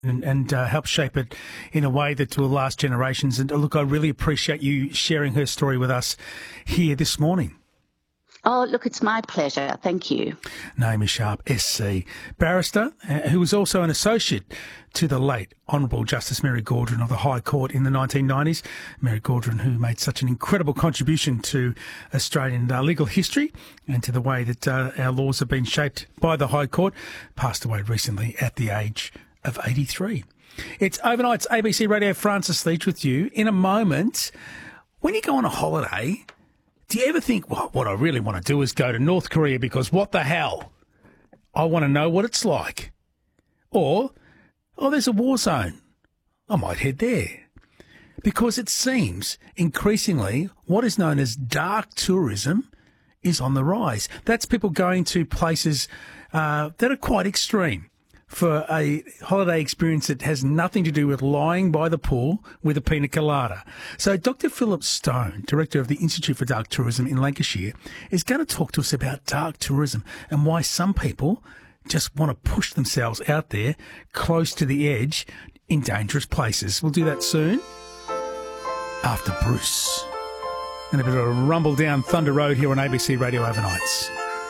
and help shape it in a way that will last generations. And look, I really appreciate you sharing her story with us here this morning. Oh, look, it's my pleasure. Thank you. Naomi Sharp, SC, barrister, who was also an associate to the late Honourable Justice Mary Gaudron of the High Court in the 1990s. Mary Gaudron, who made such an incredible contribution to Australian legal history and to the way that our laws have been shaped by the High Court, passed away recently at the age of 83. It's Overnight's ABC Radio, Francis Leach with you. In a moment, when you go on a holiday, do you ever think, well, what I really want to do is go to North Korea because what the hell? I want to know what it's like. Or, oh, there's a war zone. I might head there. Because it seems increasingly what is known as dark tourism is on the rise. That's people going to places that are quite extreme for a holiday experience that has nothing to do with lying by the pool with a pina colada. So Dr. Philip Stone, Director of the Institute for Dark Tourism in Lancashire, is going to talk to us about dark tourism and why some people just want to push themselves out there close to the edge in dangerous places. We'll do that soon after Bruce. And a bit of a rumble down Thunder Road here on ABC Radio Overnights.